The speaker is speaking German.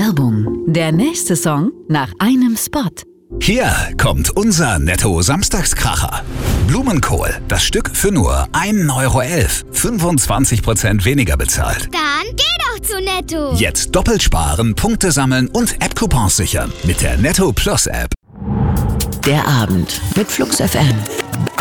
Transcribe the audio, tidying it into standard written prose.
Werbung. Der nächste Song nach einem Spot. Hier kommt unser Netto-Samstagskracher. Blumenkohl, das Stück für nur 1,11 €. 25% weniger bezahlt. Dann geh doch zu Netto. Jetzt doppelt sparen, Punkte sammeln und App-Coupons sichern mit der Netto Plus App. Der Abend mit Flux FM.